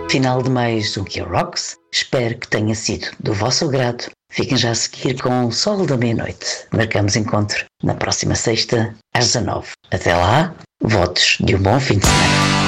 Final de mais um Kia Rocks. Espero que tenha sido do vosso agrado. Fiquem já a seguir com o Sol da Meia-Noite. Marcamos encontro na próxima sexta às 19. Até lá, votos de um bom fim de semana.